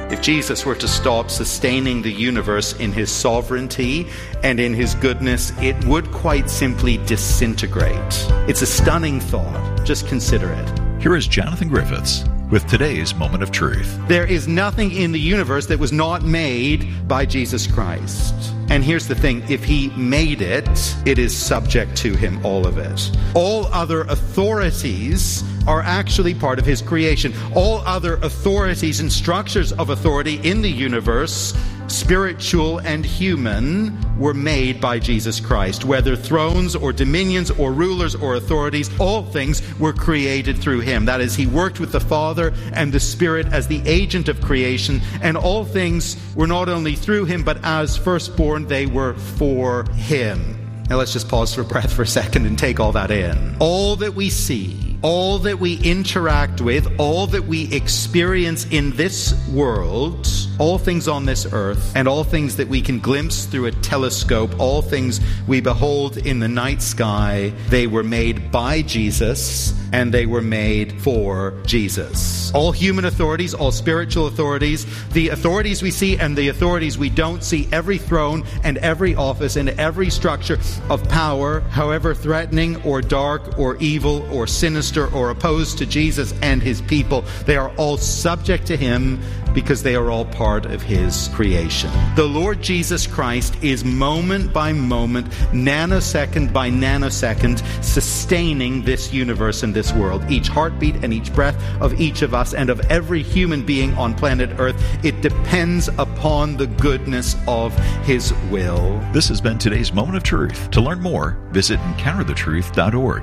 If Jesus were to stop sustaining the universe in his sovereignty and in his goodness, it would quite simply disintegrate. It's a stunning thought. Just consider it. Here is Jonathan Griffiths with today's Moment of Truth. There is nothing in the universe that was not made by Jesus Christ. And here's the thing, if he made it, it is subject to him, all of it. All other authorities are actually part of his creation. All other authorities and structures of authority in the universe, spiritual and human, were made by Jesus Christ. Whether thrones or dominions or rulers or authorities, all things were created through him. That is, he worked with the Father and the Spirit as the agent of creation, and all things were not only through him, but as firstborn, they were for him. Now let's just pause for breath for a second and take all that in. All that we see, all that we interact with, all that we experience in this world, all things on this earth, and all things that we can glimpse through a telescope, all things we behold in the night sky, they were made by Jesus, and they were made for Jesus. All human authorities, all spiritual authorities, the authorities we see and the authorities we don't see, every throne and every office and every structure of power, however threatening or dark or evil or sinister or opposed to Jesus and his people, they are all subject to him because they are all part of his creation. The Lord Jesus Christ is moment by moment, nanosecond by nanosecond, sustaining this universe and this world. Each heartbeat and each breath of each of us and of every human being on planet Earth, it depends upon the goodness of his will. This has been today's Moment of Truth. To learn more, visit EncounterTheTruth.org.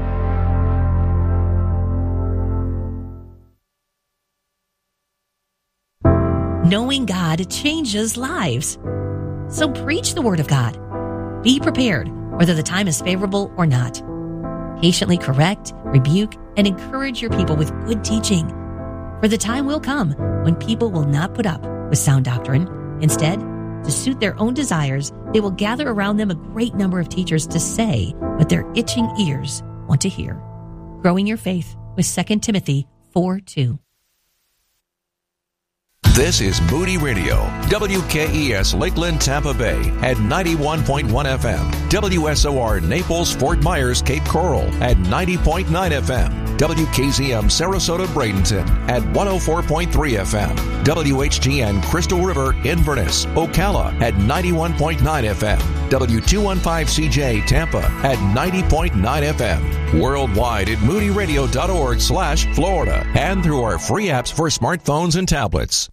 Knowing God changes lives. So preach the Word of God. Be prepared, whether the time is favorable or not. Patiently correct, rebuke, and encourage your people with good teaching. For the time will come when people will not put up with sound doctrine. Instead, to suit their own desires, they will gather around them a great number of teachers to say what their itching ears want to hear. Growing your faith with 2 Timothy 4:2. This is Moody Radio, WKES Lakeland, Tampa Bay at 91.1 FM, WSOR Naples, Fort Myers, Cape Coral at 90.9 FM, WKZM Sarasota, Bradenton at 104.3 FM, WHTN Crystal River, Inverness, Ocala at 91.9 FM, W215CJ Tampa at 90.9 FM, worldwide at moodyradio.org/Florida, and through our free apps for smartphones and tablets.